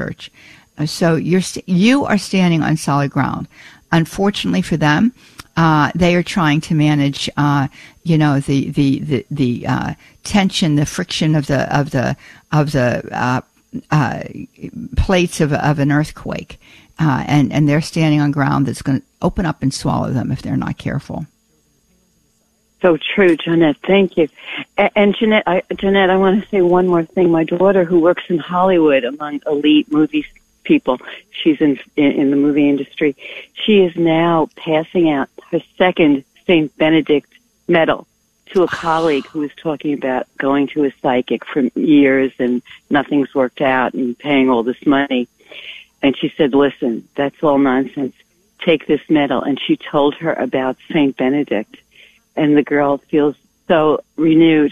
church. So you are standing on solid ground. Unfortunately for them, they are trying to manage, the tension, the friction of the plates of an earthquake, and they're standing on ground that's going to open up and swallow them if they're not careful. So true, Jeanette. Thank you. And Jeanette, I want to say one more thing. My daughter, who works in Hollywood among elite movie people, she's in the movie industry. She is now passing out her second St. Benedict medal to a colleague who was talking about going to a psychic for years and nothing's worked out and paying all this money. And she said, listen, that's all nonsense. Take this medal. And she told her about St. Benedict. And the girl feels so renewed.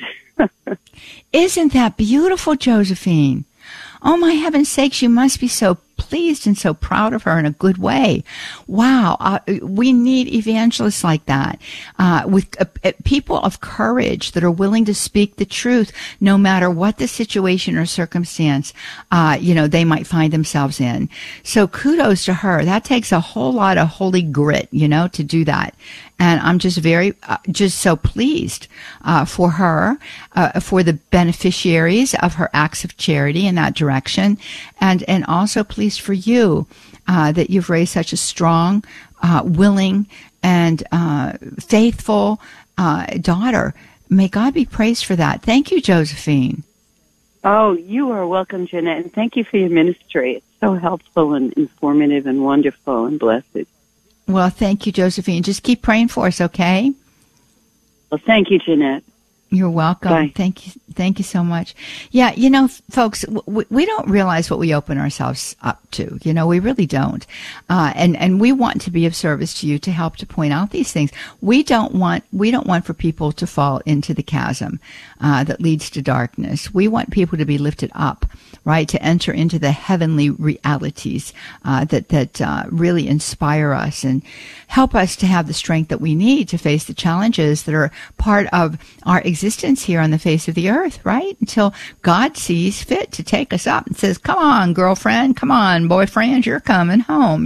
Isn't that beautiful, Josephine? Oh, my heaven's sakes, you must be so pleased and so proud of her in a good way. Wow. We need evangelists like that, with people of courage that are willing to speak the truth no matter what the situation or circumstance, they might find themselves in. So kudos to her. That takes a whole lot of holy grit, to do that. And I'm just just so pleased, for her, for the beneficiaries of her acts of charity in that direction. And also pleased for you, that you've raised such a strong, willing, and faithful daughter. May God be praised for that. Thank you, Josephine. Oh, you are welcome, Jeanette, and thank you for your ministry. It's so helpful and informative and wonderful and blessed. Well, thank you, Josephine. Just keep praying for us, okay? Well, thank you, Jeanette. You're welcome. Bye. Thank you. Thank you so much. Yeah, folks, we don't realize what we open ourselves up to. We really don't. And we want to be of service to you, to help to point out these things. We don't want for people to fall into the chasm that leads to darkness. We want people to be lifted up, right? To enter into the heavenly realities that really inspire us and help us to have the strength that we need to face the challenges that are part of our existence here on the face of the earth, right? Until God sees fit to take us up and says, come on, girlfriend, come on, boyfriend, you're coming home,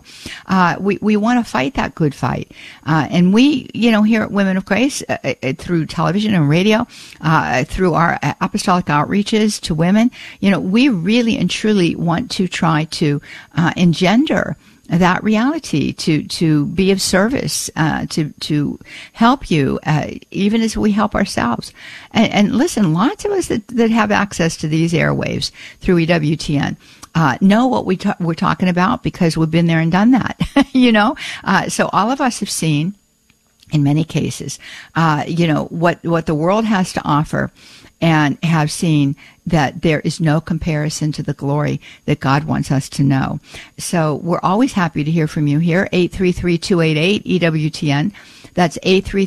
We want to fight that good fight. And we, here at Women of Grace, through television and radio, through our apostolic outreaches to women, we really and truly want to try to engender that reality, to be of service, to help you, even as we help ourselves. And listen, lots of us that have access to these airwaves through EWTN, know what we're talking about because we've been there and done that, so all of us have seen, in many cases, what the world has to offer, and have seen that there is no comparison to the glory that God wants us to know. So we're always happy to hear from you here, 833-288-EWTN. That's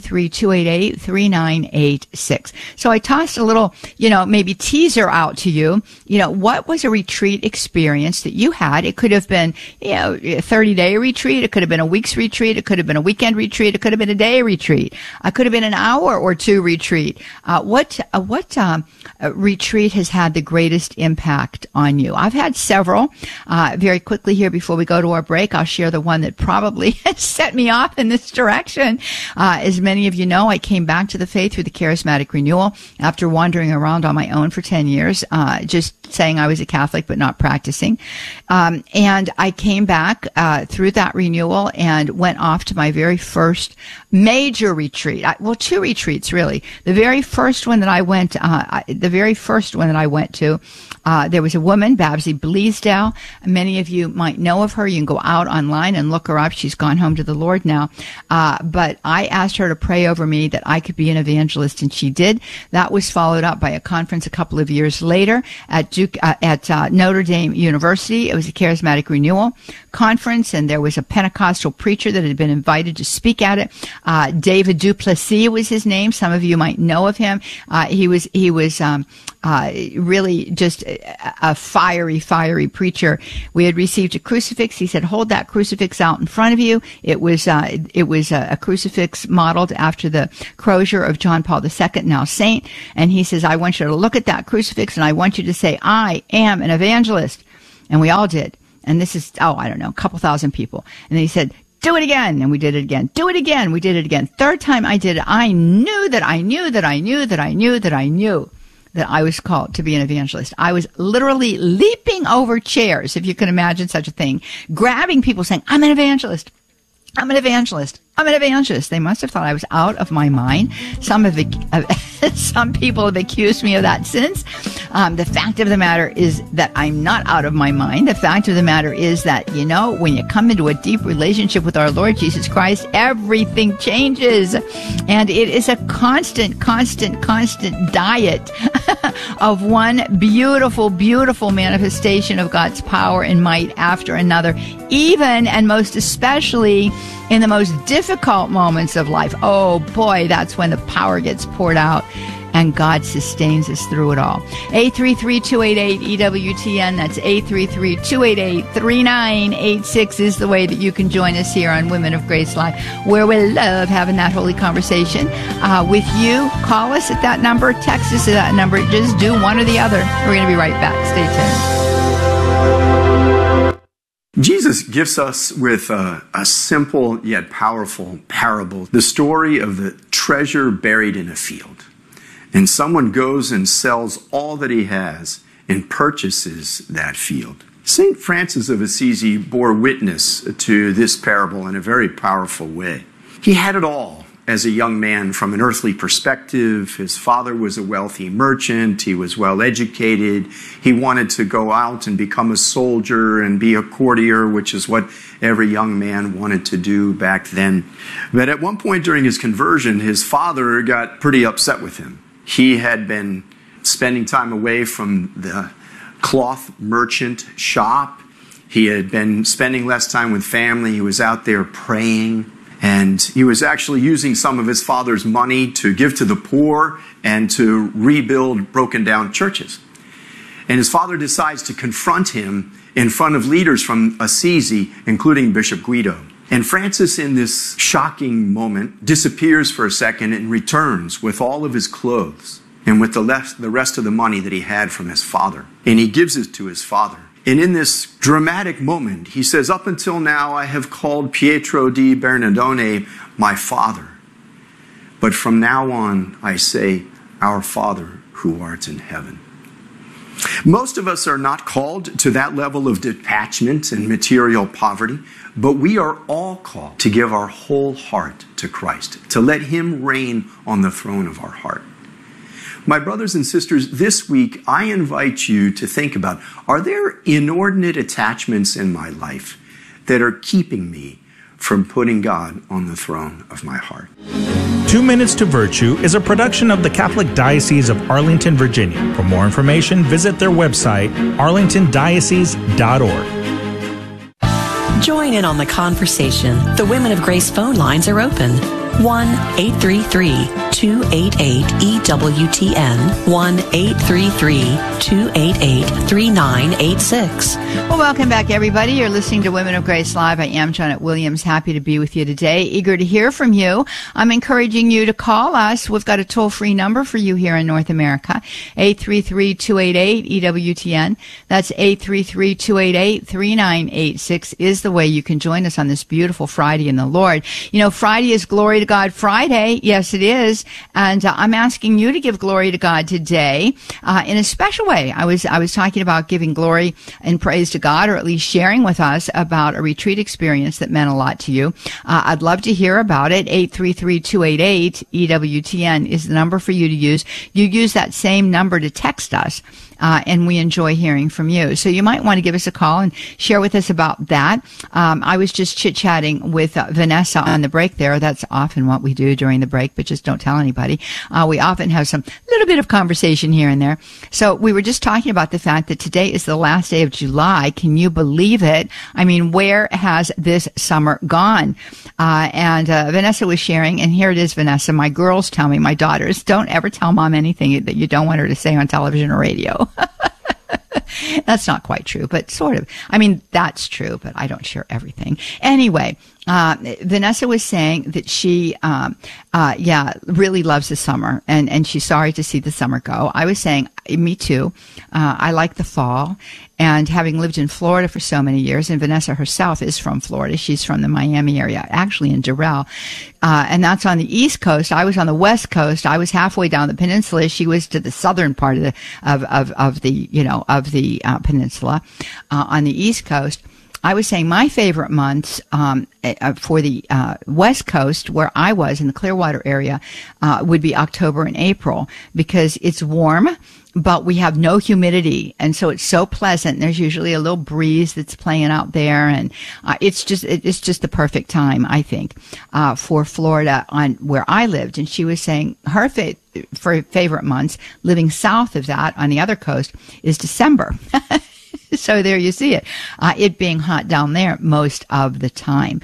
833-288-3986. So I tossed a little, maybe teaser out to you. What was a retreat experience that you had? It could have been, a 30-day retreat. It could have been a week's retreat. It could have been a weekend retreat. It could have been a day retreat. It could have been an hour or two retreat. What retreat has had the greatest impact on you? I've had several. Very quickly here before we go to our break, I'll share the one that probably has set me off in this direction. As many of you know, I came back to the faith through the Charismatic Renewal after wandering around on my own for 10 years, just saying I was a Catholic but not practicing. And I came back through that renewal and went off to my very first major retreat. Two retreats, really. The very first one that I went to, there was a woman, Babsy Bleasdale. Many of you might know of her. You can go out online and look her up. She's gone home to the Lord now. But I asked her to pray over me that I could be an evangelist, and she did. That was followed up by a conference a couple of years later at Notre Dame University. It was a Charismatic Renewal conference, and there was a Pentecostal preacher that had been invited to speak at it. David Duplessis was his name. Some of you might know of him. He was really just a fiery preacher. We had received a crucifix. He said, hold that crucifix out in front of you. It was a crucifix modeled after the crozier of John Paul II, now saint. And he says, I want you to look at that crucifix and I want you to say, I am an evangelist. And we all did. And this is, I don't know, a couple thousand people. And then he said, do it again. And we did it again. Do it again. We did it again. Third time I did it, I knew that I was called to be an evangelist. I was literally leaping over chairs, if you can imagine such a thing, grabbing people saying, I'm an evangelist. I'm an evangelist. I'm an evangelist. They must have thought I was out of my mind. Some people have accused me of that since. The fact of the matter is that I'm not out of my mind. The fact of the matter is that, when you come into a deep relationship with our Lord Jesus Christ, everything changes. And it is a constant diet of one beautiful, beautiful manifestation of God's power and might after another, even and most especially in the most difficult moments of life. Oh boy, that's when the power gets poured out and God sustains us through it all. 833-288-EWTN. That's 833-288-3986 is the way that you can join us here on Women of Grace Live, where we love having that holy conversation with you. Call us at that number. Text us at that number. Just do one or the other. We're going to be right back. Stay tuned. Jesus gives us with a simple yet powerful parable the story of the treasure buried in a field. And someone goes and sells all that he has and purchases that field. St. Francis of Assisi bore witness to this parable in a very powerful way. He had it all as a young man from an earthly perspective. His father was a wealthy merchant. He was well educated. He wanted to go out and become a soldier and be a courtier, which is what every young man wanted to do back then. But at one point during his conversion, his father got pretty upset with him. He had been spending time away from the cloth merchant shop. He had been spending less time with family. He was out there praying. And he was actually using some of his father's money to give to the poor and to rebuild broken down churches. And his father decides to confront him in front of leaders from Assisi, including Bishop Guido. And Francis, in this shocking moment, disappears for a second and returns with all of his clothes and with the rest of the money that he had from his father. And he gives it to his father. And in this dramatic moment, he says, up until now, I have called Pietro di Bernardone my father. But from now on, I say, our Father who art in heaven. Most of us are not called to that level of detachment and material poverty, but we are all called to give our whole heart to Christ, to let him reign on the throne of our heart. My brothers and sisters, this week I invite you to think about, are there inordinate attachments in my life that are keeping me from putting God on the throne of my heart? 2 Minutes to Virtue is a production of the Catholic Diocese of Arlington, Virginia. For more information, visit their website, arlingtondiocese.org. Join in on the conversation. The Women of Grace phone lines are open. 1-833-288-EWTN, 1-833-288-3986. Well, welcome back, everybody. You're listening to Women of Grace Live. I am Janet Williams, happy to be with you today, eager to hear from you. I'm encouraging you to call us. We've got a toll-free number for you here in North America, 833-288-EWTN. That's 833-288-3986 is the way you can join us on this beautiful Friday in the Lord. You know, Friday is Glory to God Friday. Yes, it is. And I'm asking you to give glory to God today in a special way. I was talking about giving glory and praise to God, or at least sharing with us about a retreat experience that meant a lot to you. I'd love to hear about it. 833-288-EWTN is the number for you to use. You use that same number to text us. And we enjoy hearing from you. So you might want to give us a call and share with us about that. I was just chit-chatting with Vanessa on the break there. That's often what we do during the break, but just don't tell anybody. We often have some little bit of conversation here and there. So we were just talking about the fact that today is the last day of July. Can you believe it? I mean, where has this summer gone? And Vanessa was sharing, and here it is, Vanessa. My girls tell me, my daughters, don't ever tell mom anything that you don't want her to say on television or radio. That's not quite true, but sort of. I mean, that's true, but I don't share everything. Anyway, Vanessa was saying that she, really loves the summer, and she's sorry to see the summer go. I was saying, me too. I like the fall, and having lived in Florida for so many years, and Vanessa herself is from Florida. She's from the Miami area, actually in Doral, and that's on the East Coast. I was on the West Coast. I was halfway down the peninsula. She was to the southern part of the peninsula, on the East Coast. I was saying my favorite months for the West Coast, where I was in the Clearwater area, would be October and April, because it's warm, but we have no humidity, and so it's so pleasant. There's usually a little breeze that's playing out there, and it's just the perfect time, I think, for Florida on where I lived. And she was saying her favorite months, living south of that on the other coast, is December. So there you see it. It being hot down there most of the time.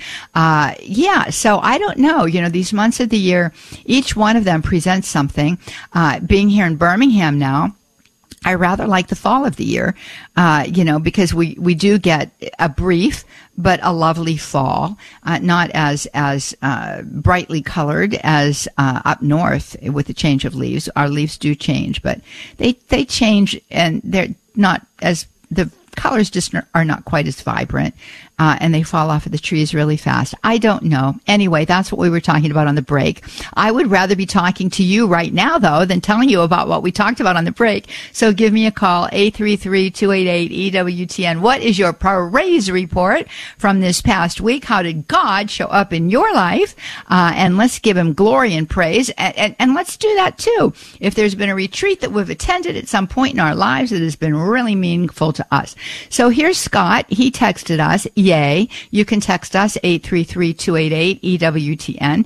So I don't know. These months of the year, each one of them presents something. Being here in Birmingham now, I rather like the fall of the year, because we do get a brief but a lovely fall, not as brightly colored as up north with the change of leaves. Our leaves do change, but they change, and they're not as, the colors just are not quite as vibrant, and they fall off of the trees really fast. I don't know. Anyway, that's what we were talking about on the break. I would rather be talking to you right now, though, than telling you about what we talked about on the break. So give me a call, 833-288-EWTN. What is your praise report from this past week? How did God show up in your life? And let's give him glory and praise. And let's do that, too. If there's been a retreat that we've attended at some point in our lives that has been really meaningful to us. So here's Scott. He texted us. Yay. You can text us 833-288-EWTN,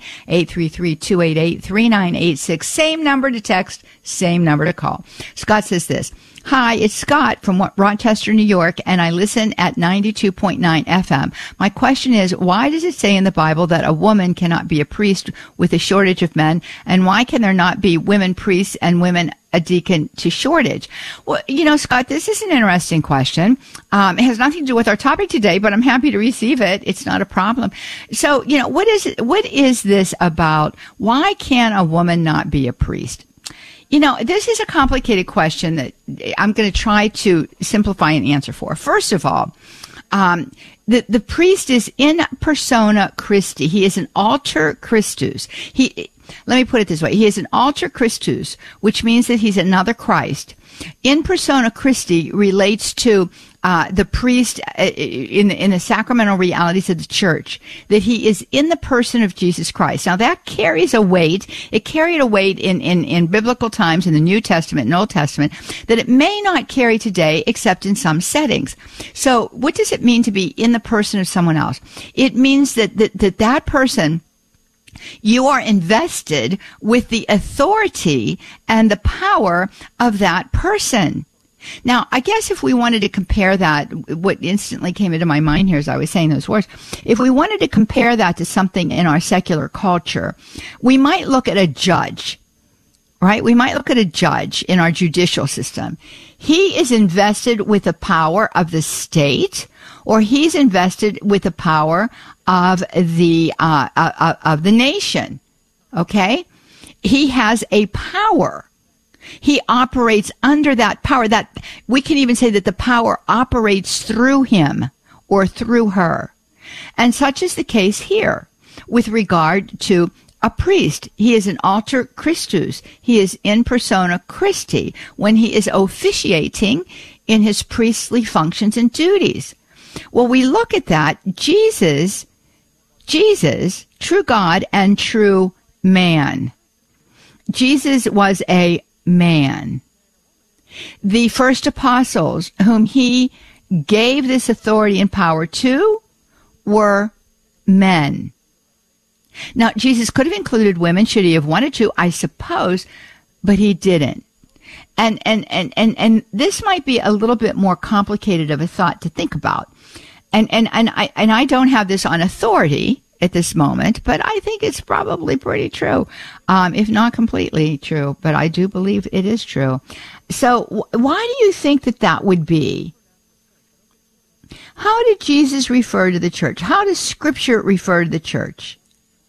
833-288-3986. Same number to text, same number to call. Scott says this. Hi, it's Scott from Rochester, New York, and I listen at 92.9 FM. My question is, why does it say in the Bible that a woman cannot be a priest with a shortage of men, and why can there not be women priests and women a deacon to shortage? Well, Scott, this is an interesting question. It has nothing to do with our topic today, but I'm happy to receive it. It's not a problem. So, what is this about? Why can a woman not be a priest? This is a complicated question that I'm going to try to simplify and answer for. First of all, the priest is in persona Christi. He is an alter Christus. Let me put it this way. He is an alter Christus, which means that he's another Christ. In persona Christi relates to the priest in the sacramental realities of the church, that he is in the person of Jesus Christ. Now that carries a weight. It carried a weight in biblical times, in the New Testament and Old Testament, that it may not carry today except in some settings. So what does it mean to be in the person of someone else? It means that person, you are invested with the authority and the power of that person. Now, I guess if we wanted to compare that, what instantly came into my mind here as I was saying those words, if we wanted to compare that to something in our secular culture, we might look at a judge, right? We might look at a judge in our judicial system. He is invested with the power of the state, or he's invested with the power of the nation. Okay? He has a power. He operates under that power. That we can even say that the power operates through him or through her. And such is the case here with regard to a priest. He is an alter Christus. He is in persona Christi when he is officiating in his priestly functions and duties. Well, we look at that. Jesus, true God and true man. Jesus was a man. The first apostles whom he gave this authority and power to were men. Now, Jesus could have included women should he have wanted to, I suppose, but he didn't. And this might be a little bit more complicated of a thought to think about. And I don't have this on authority at this moment, but I think it's probably pretty true, if not completely true, but I do believe it is true. So why do you think that would be? How did Jesus refer to the church? How does Scripture refer to the church?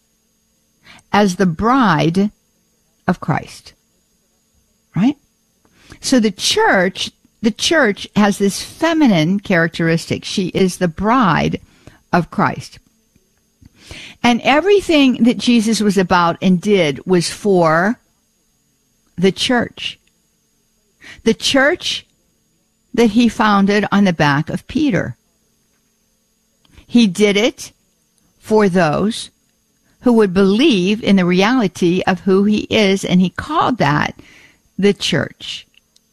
As the bride of Christ. Right? So the church has this feminine characteristic. She is the bride of Christ. And everything that Jesus was about and did was for the church. The church that he founded on the back of Peter. He did it for those who would believe in the reality of who he is, and he called that the church.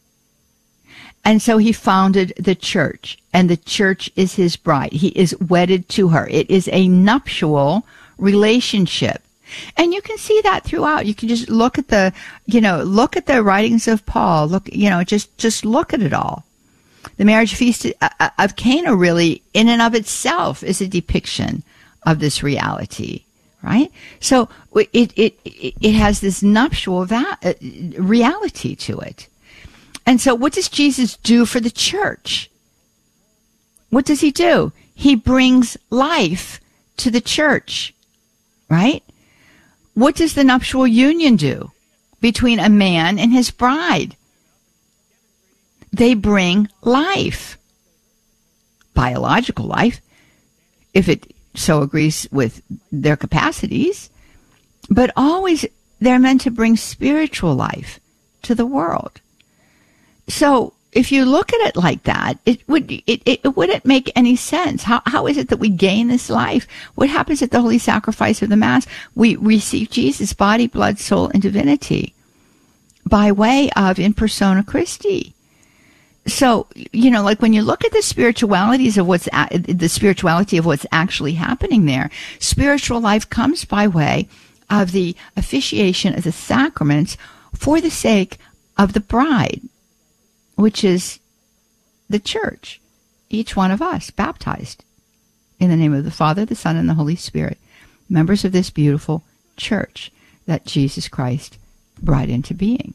And so he founded the church, and the church is his bride. He is wedded to her. It is a nuptial relationship. And you can see that throughout. You can just look at the writings of Paul. Just look at it all. The marriage feast of Cana really, in and of itself, is a depiction of this reality, right? So it has this nuptial reality to it. And so what does Jesus do for the church? What does he do? He brings life to the church, right? What does the nuptial union do between a man and his bride? They bring life, biological life, if it so agrees with their capacities, but always they're meant to bring spiritual life to the world. So if you look at it like that, it wouldn't make any sense. How is it that we gain this life? What happens at the holy sacrifice of the Mass? We receive Jesus' body, blood, soul, and divinity by way of in persona Christi. So, like when you look at the spirituality of what's actually happening there, spiritual life comes by way of the officiation of the sacraments for the sake of the bride, which is the church, each one of us baptized in the name of the Father, the Son, and the Holy Spirit, members of this beautiful church that Jesus Christ brought into being.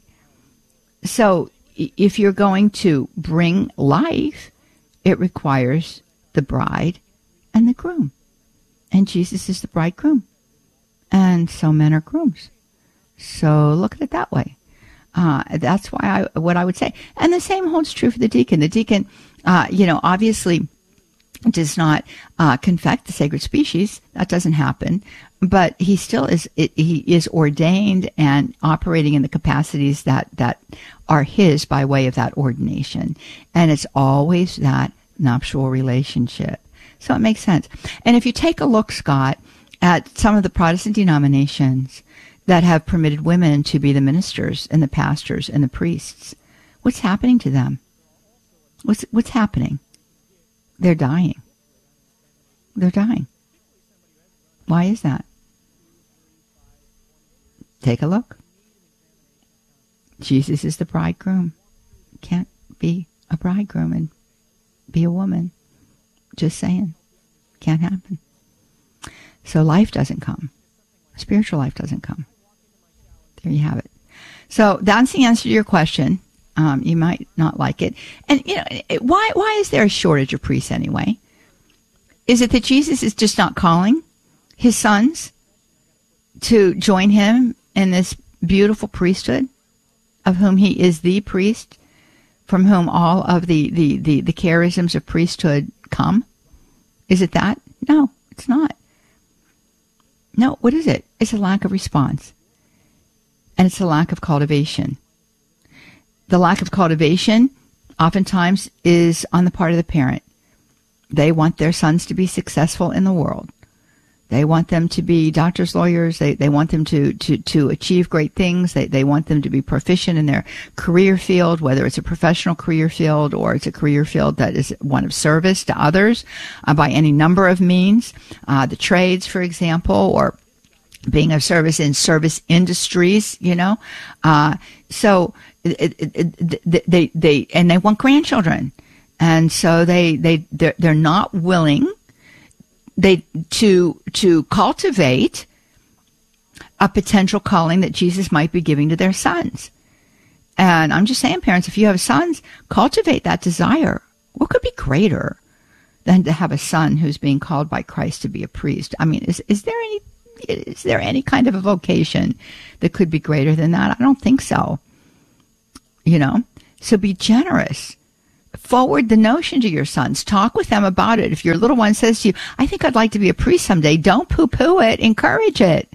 So if you're going to bring life, it requires the bride and the groom. And Jesus is the bridegroom. And so men are grooms. So look at it that way. That's what I would say. And the same holds true for the deacon. The deacon, obviously does not confect the sacred species. That doesn't happen. But he still he is ordained and operating in the capacities that are his by way of that ordination. And it's always that nuptial relationship. So it makes sense. And if you take a look, Scott, at some of the Protestant denominations that have permitted women to be the ministers and the pastors and the priests, what's happening to them? What's happening? They're dying. They're dying. Why is that? Take a look. Jesus is the bridegroom. Can't be a bridegroom and be a woman. Just saying. Can't happen. So life doesn't come. Spiritual life doesn't come. There you have it. So that's the answer to your question. You might not like it. And, why is there a shortage of priests anyway? Is it that Jesus is just not calling his sons to join him in this beautiful priesthood, of whom he is the priest, from whom all of the charisms of priesthood come? Is it that? No, it's not. No, what is it? It's a lack of response. And it's a lack of cultivation. The lack of cultivation oftentimes is on the part of the parent. They want their sons to be successful in the world. They want them to be doctors, lawyers. They want them to achieve great things. They want them to be proficient in their career field, whether it's a professional career field or it's a career field that is one of service to others by any number of means. The trades, for example, or being of service in service industries, So they want grandchildren, and so they're not willing to cultivate a potential calling that Jesus might be giving to their sons. And I'm just saying, parents, if you have sons, cultivate that desire. What could be greater than to have a son who's being called by Christ to be a priest. I mean, is there any kind of a vocation that could be greater than that? I don't think so. You know, so be generous. Forward the notion to your sons. Talk with them about it. If your little one says to you, I think I'd like to be a priest someday, don't poo-poo it. Encourage it.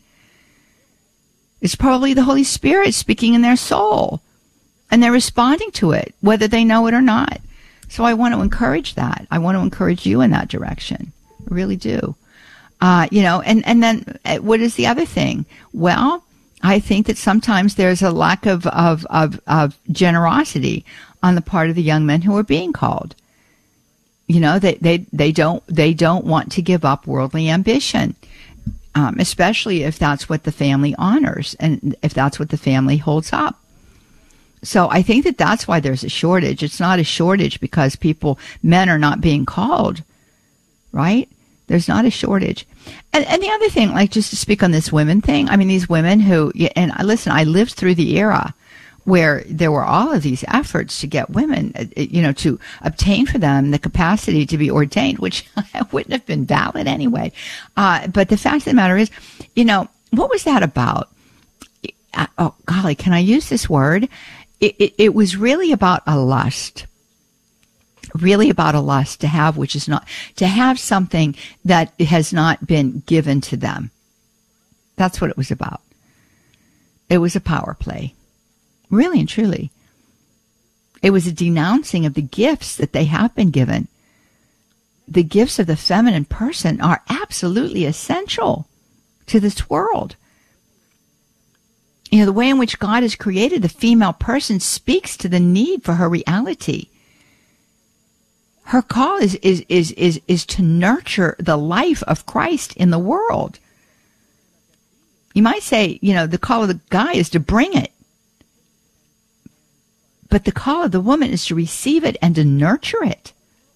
It's probably the Holy Spirit speaking in their soul, and they're responding to it, whether they know it or not. So I want to encourage that. I want to encourage you in that direction. I really do. You know, and then what is the other thing? Well, I think that sometimes there's a lack of generosity on the part of the young men who are being called. You know, they don't want to give up worldly ambition, especially if that's what the family honors and if that's what the family holds up. So I think that that's why there's a shortage. It's not a shortage because men are not being called, right? There's not a shortage. And the other thing, like just to speak on this women thing, I mean, these women who, and listen, I lived through the era where there were all of these efforts to get women, you know, to obtain for them the capacity to be ordained, which wouldn't have been valid anyway. But the fact of the matter is, you know, what was that about? Oh, golly, can I use this word? It was really about a lust. Really about a lust to have, which is not, to have something that has not been given to them. That's what it was about. It was a power play. Really and truly. It was a denouncing of the gifts that they have been given. The gifts of the feminine person are absolutely essential to this world. You know, the way in which God has created the female person speaks to the need for her reality. Her call is to nurture the life of Christ in the world. You might say, you know, the call of the guy is to bring it. But the call of the woman is to receive it and to nurture it.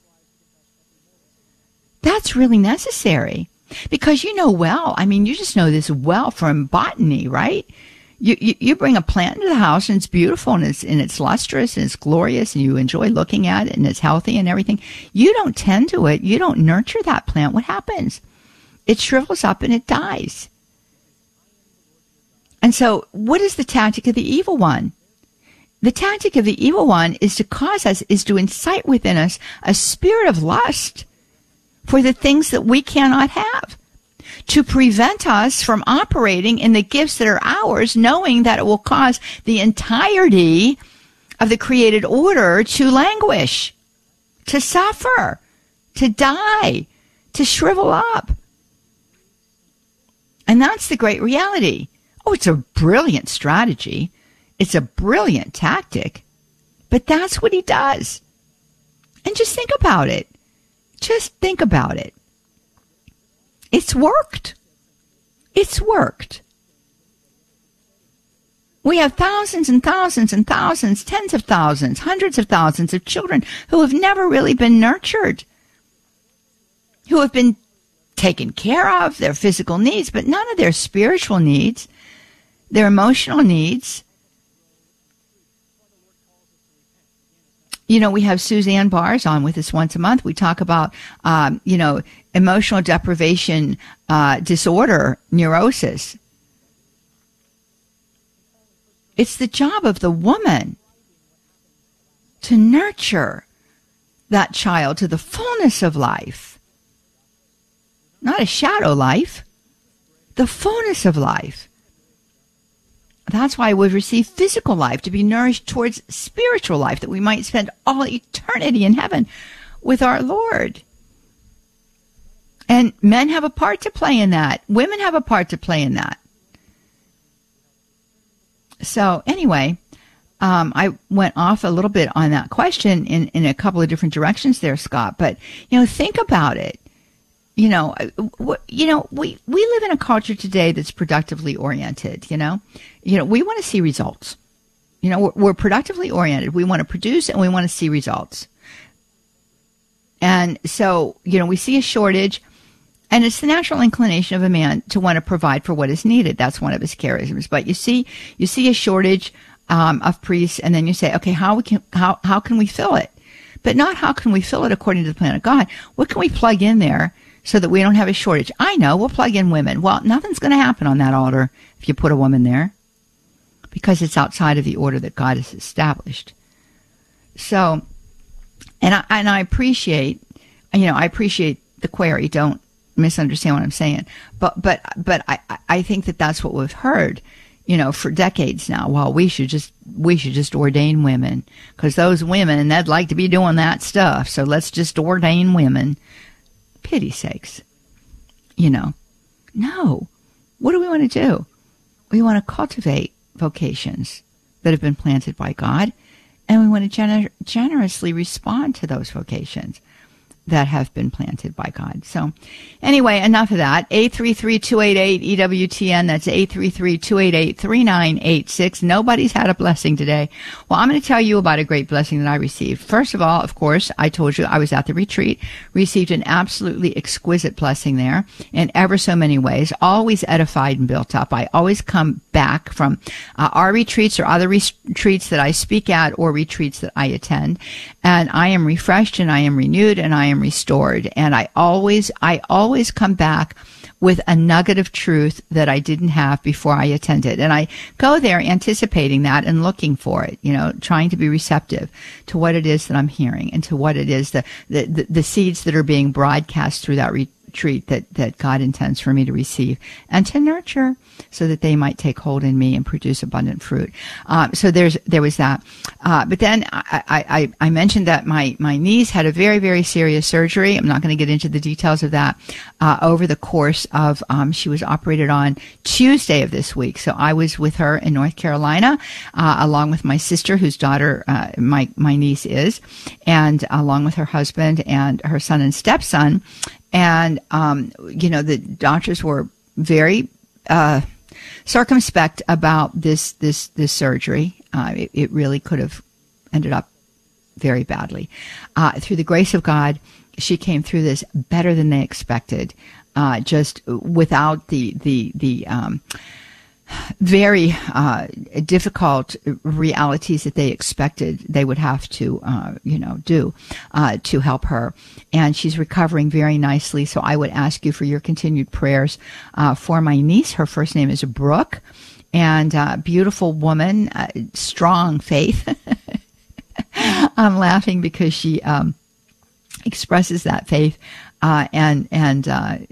That's really necessary. Because you know well, I mean, you just know this well from botany, right? You bring a plant into the house and it's beautiful and it's lustrous and it's glorious and you enjoy looking at it and it's healthy and everything. You don't tend to it. You don't nurture that plant. What happens? It shrivels up and it dies. And so what is the tactic of the evil one? The tactic of the evil one is to incite within us a spirit of lust for the things that we cannot have, to prevent us from operating in the gifts that are ours, knowing that it will cause the entirety of the created order to languish, to suffer, to die, to shrivel up. And that's the great reality. Oh, it's a brilliant strategy. It's a brilliant tactic. But that's what he does. And just think about it. Just think about it. It's worked. It's worked. We have thousands and thousands and thousands, tens of thousands, hundreds of thousands of children who have never really been nurtured, who have been taken care of, their physical needs, but none of their spiritual needs, their emotional needs. You know, we have Suzanne Bars on with us once a month. We talk about, emotional deprivation disorder, neurosis. It's the job of the woman to nurture that child to the fullness of life. Not a shadow life, the fullness of life. That's why we receive physical life, to be nourished towards spiritual life, that we might spend all eternity in heaven with our Lord. And men have a part to play in that. Women have a part to play in that. So anyway, I went off a little bit on that question in a couple of different directions there, Scott. But, think about it. We live in a culture today that's productively oriented, we want to see results. We're productively oriented. We want to produce and we want to see results. And so, we see a shortage, and it's the natural inclination of a man to want to provide for what is needed. That's one of his charisms. But you see a shortage of priests, and then you say, okay, how can we fill it? but not how can we fill it according to the plan of God. What can we plug in there so that we don't have a shortage? I know, we'll plug in women. Well, nothing's going to happen on that altar if you put a woman there, because it's outside of the order that God has established. So, and I appreciate, I appreciate the query. Don't misunderstand what I'm saying. But I think that that's what we've heard, for decades now. Well, we should just ordain women, because those women, they'd like to be doing that stuff. So let's just ordain women. Pity's sakes. No. What do we want to do? We want to cultivate vocations that have been planted by God, and we want to generously respond to those vocations that have been planted by God. So anyway, enough of that. 833-288-EWTN. That's 833-288-3986. Nobody's had a blessing today. Well, I'm going to tell you about a great blessing that I received. First of all, of course, I told you I was at the retreat, received an absolutely exquisite blessing there in ever so many ways, always edified and built up. I always come back from our retreats or other retreats that I speak at or retreats that I attend, and I am refreshed and I am renewed and I am restored. And I always come back with a nugget of truth that I didn't have before I attended. And I go there anticipating that and looking for it, trying to be receptive to what it is that I'm hearing and to what it is, the seeds that are being broadcast through that retreat that God intends for me to receive and to nurture, so that they might take hold in me and produce abundant fruit. So there was that. But then I mentioned that my niece had a very, very serious surgery. I'm not going to get into the details of that. Over the course of, she was operated on Tuesday of this week. So I was with her in North Carolina, along with my sister, whose daughter, my niece is, and along with her husband and her son and stepson. And, the doctors were very, circumspect about this surgery. It really could have ended up very badly. Through the grace of God, she came through this better than they expected, just without the very difficult realities that they expected they would have to, do to help her. And she's recovering very nicely. So I would ask you for your continued prayers for my niece. Her first name is Brooke, and beautiful woman, strong faith. I'm laughing because she expresses that faith, and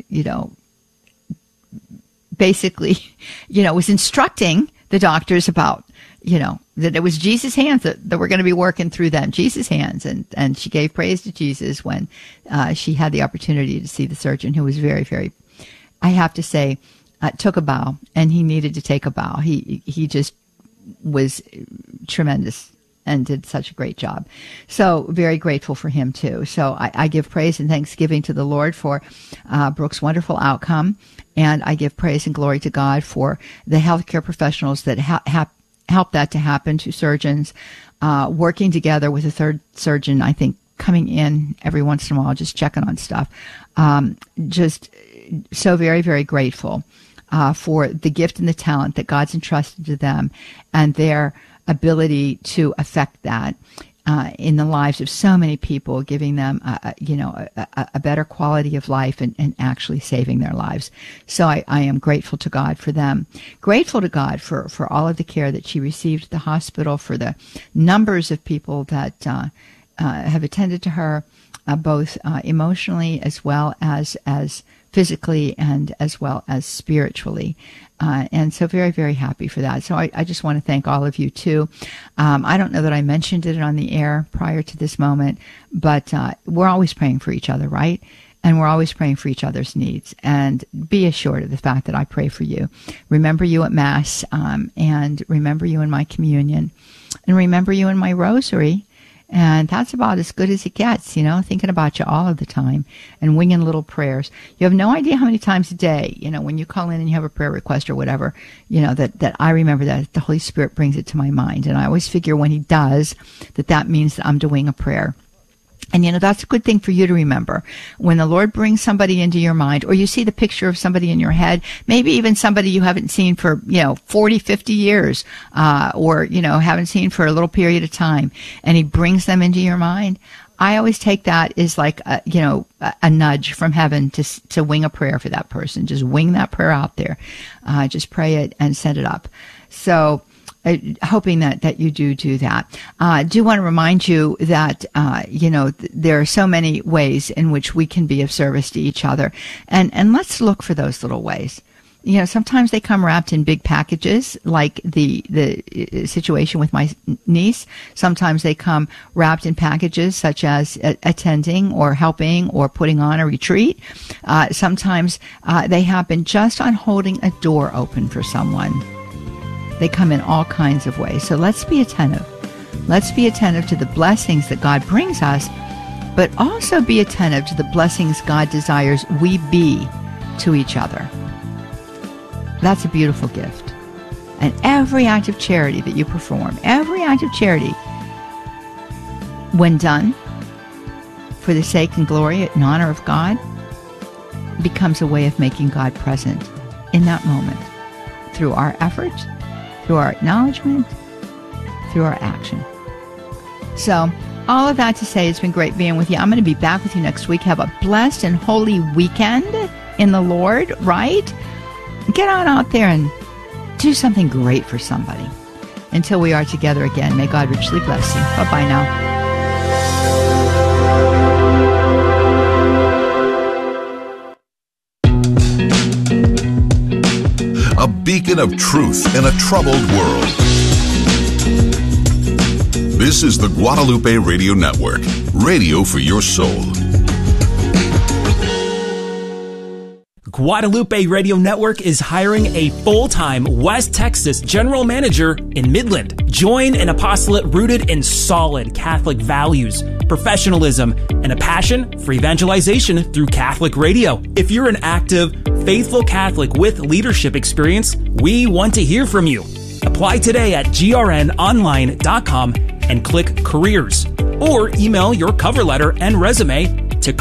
basically, was instructing the doctors about, that it was Jesus' hands that were going to be working through them, Jesus' hands. And she gave praise to Jesus when she had the opportunity to see the surgeon, who was very, very, I have to say, took a bow, and he needed to take a bow. He just was tremendous and did such a great job. So very grateful for him too. So I give praise and thanksgiving to the Lord for Brooke's wonderful outcome. And I give praise and glory to God for the healthcare professionals that help that to happen, to surgeons, working together with a third surgeon, I think, coming in every once in a while, just checking on stuff. Just so very, very grateful for the gift and the talent that God's entrusted to them and their ability to affect that in the lives of so many people, giving them, a better quality of life and actually saving their lives. So I am grateful to God for them. Grateful to God for all of the care that she received at the hospital, for the numbers of people that have attended to her, both emotionally as well as physically and as well as spiritually. And so very, very happy for that. So I just want to thank all of you too. I don't know that I mentioned it on the air prior to this moment, but we're always praying for each other, right? And we're always praying for each other's needs. And be assured of the fact that I pray for you. Remember you at Mass, and remember you in my communion, and remember you in my rosary. And that's about as good as it gets, thinking about you all of the time and winging little prayers. You have no idea how many times a day, when you call in and you have a prayer request or whatever, that I remember that the Holy Spirit brings it to my mind. And I always figure when he does, that means that I'm doing a prayer. And, that's a good thing for you to remember. When the Lord brings somebody into your mind, or you see the picture of somebody in your head, maybe even somebody you haven't seen for, 40, 50 years, or, haven't seen for a little period of time, and he brings them into your mind, I always take that as like a nudge from heaven to wing a prayer for that person. Just wing that prayer out there. Just pray it and send it up. So, hoping that you do that. I do want to remind you that, there are so many ways in which we can be of service to each other. And let's look for those little ways. Sometimes they come wrapped in big packages, like the situation with my niece. Sometimes they come wrapped in packages such as attending or helping or putting on a retreat. Sometimes they happen just on holding a door open for someone. They come in all kinds of ways. So let's be attentive. Let's be attentive to the blessings that God brings us, but also be attentive to the blessings God desires we be to each other. That's a beautiful gift. And every act of charity that you perform, every act of charity, when done for the sake and glory and honor of God, becomes a way of making God present in that moment through our effort, through our acknowledgement, through our action. So, all of that to say, it's been great being with you. I'm going to be back with you next week. Have a blessed and holy weekend in the Lord, right? Get on out there and do something great for somebody. Until we are together again, may God richly bless you. Bye-bye now. A beacon of truth in a troubled world. This is the Guadalupe Radio Network, radio for your soul. Guadalupe Radio Network is hiring a full-time West Texas general manager in Midland. Join an apostolate rooted in solid Catholic values, professionalism, and a passion for evangelization through Catholic radio. If you're an active, faithful Catholic with leadership experience, we want to hear from you. Apply today at grnonline.com and click Careers, or email your cover letter and resume to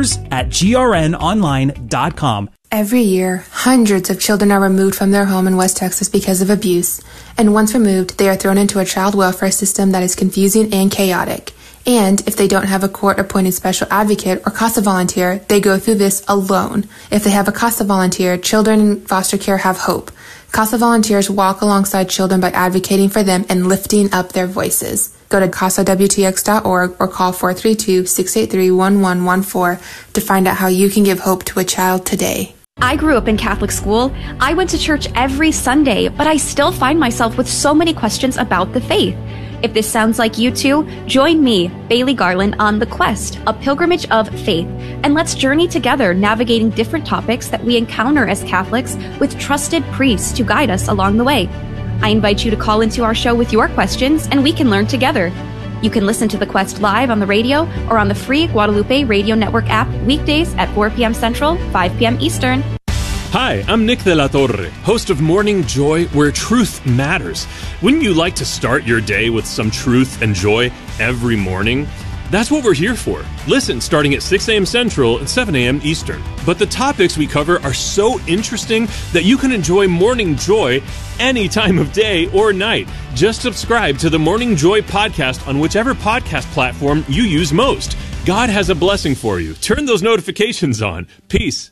careers@grnonline.com. Every year, hundreds of children are removed from their home in West Texas because of abuse. And once removed, they are thrown into a child welfare system that is confusing and chaotic. And if they don't have a court-appointed special advocate or CASA volunteer, they go through this alone. If they have a CASA volunteer, children in foster care have hope. CASA volunteers walk alongside children by advocating for them and lifting up their voices. Go to CASAWTX.org or call 432-683-1114 to find out how you can give hope to a child today. I grew up in Catholic school. I went to church every Sunday, but I still find myself with so many questions about the faith. If this sounds like you too, join me, Bailey Garland, on The Quest, a pilgrimage of faith, and let's journey together navigating different topics that we encounter as Catholics with trusted priests to guide us along the way. I invite you to call into our show with your questions, and we can learn together. You can listen to The Quest live on the radio or on the free Guadalupe Radio Network app weekdays at 4 p.m. Central, 5 p.m. Eastern. Hi, I'm Nick de la Torre, host of Morning Joy, where truth matters. Wouldn't you like to start your day with some truth and joy every morning? That's what we're here for. Listen starting at 6 a.m. Central and 7 a.m. Eastern. But the topics we cover are so interesting that you can enjoy Morning Joy any time of day or night. Just subscribe to the Morning Joy podcast on whichever podcast platform you use most. God has a blessing for you. Turn those notifications on. Peace.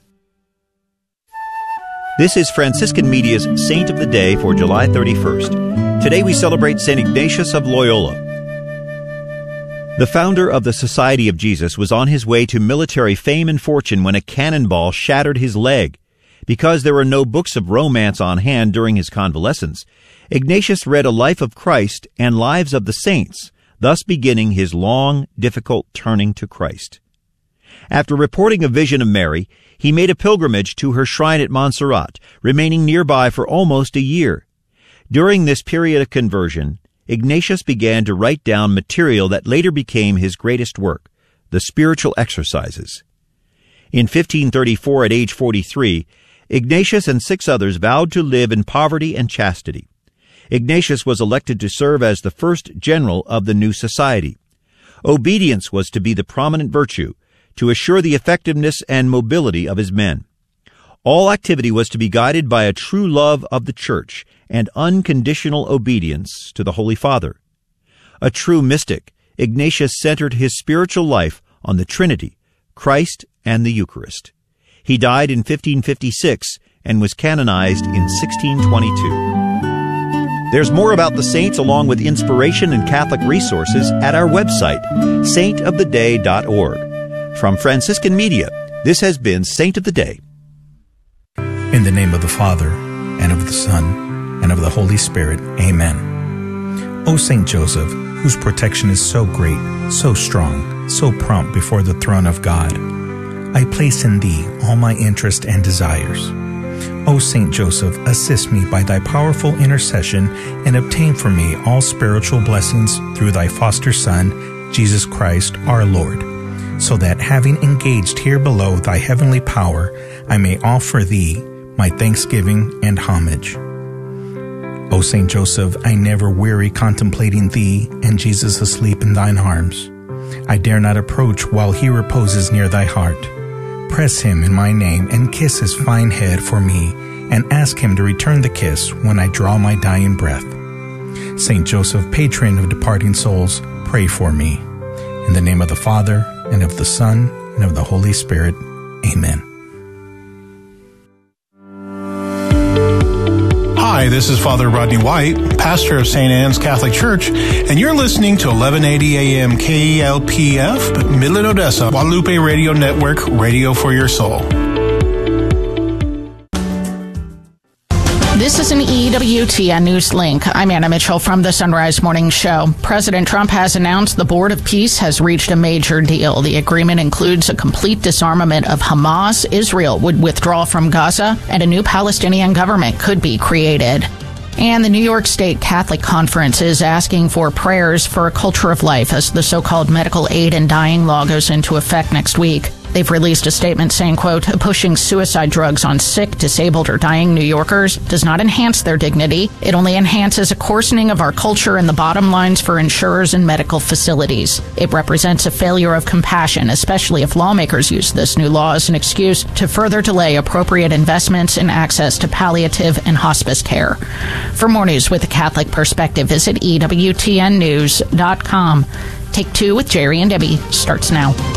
This is Franciscan Media's Saint of the Day for July 31st. Today we celebrate St. Ignatius of Loyola. The founder of the Society of Jesus was on his way to military fame and fortune when a cannonball shattered his leg. Because there were no books of romance on hand during his convalescence, Ignatius read a life of Christ and lives of the saints, thus beginning his long, difficult turning to Christ. After reporting a vision of Mary, he made a pilgrimage to her shrine at Montserrat, remaining nearby for almost a year. During this period of conversion, Ignatius began to write down material that later became his greatest work, the Spiritual Exercises. In 1534, at age 43, Ignatius and 6 others vowed to live in poverty and chastity. Ignatius was elected to serve as the first general of the new society. Obedience was to be the prominent virtue, to assure the effectiveness and mobility of his men. All activity was to be guided by a true love of the Church and unconditional obedience to the Holy Father. A true mystic, Ignatius centered his spiritual life on the Trinity, Christ, and the Eucharist. He died in 1556 and was canonized in 1622. There's more about the saints along with inspiration and Catholic resources at our website, saintoftheday.org. From Franciscan Media, this has been Saint of the Day. In the name of the Father, and of the Son, and of the Holy Spirit. Amen. O Saint Joseph, whose protection is so great, so strong, so prompt before the throne of God, I place in thee all my interest and desires. O Saint Joseph, assist me by thy powerful intercession and obtain for me all spiritual blessings through thy foster Son, Jesus Christ our Lord, so that having engaged here below thy heavenly power, I may offer thee my thanksgiving and homage. O Saint Joseph, I never weary contemplating thee and Jesus asleep in thine arms. I dare not approach while he reposes near thy heart. Press him in my name and kiss his fine head for me, and ask him to return the kiss when I draw my dying breath. Saint Joseph, patron of departing souls, pray for me. In the name of the Father, and of the Son, and of the Holy Spirit. Amen. Hi, this is Father Rodney White, pastor of St. Anne's Catholic Church, and you're listening to 1180 AM KELPF, Midland, Odessa, Guadalupe Radio Network, radio for your soul. This is an EWTN News Link. I'm Anna Mitchell from the Sunrise Morning Show. President Trump has announced the Board of Peace has reached a major deal. The agreement includes a complete disarmament of Hamas, Israel would withdraw from Gaza, and a new Palestinian government could be created. And the New York State Catholic Conference is asking for prayers for a culture of life as the so-called medical aid in dying law goes into effect next week. They've released a statement saying, quote, pushing suicide drugs on sick, disabled, or dying New Yorkers does not enhance their dignity. It only enhances a coarsening of our culture and the bottom lines for insurers and medical facilities. It represents a failure of compassion, especially if lawmakers use this new law as an excuse to further delay appropriate investments in access to palliative and hospice care. For more news with a Catholic perspective, visit EWTNnews.com. Take Two with Jerry and Debbie starts now.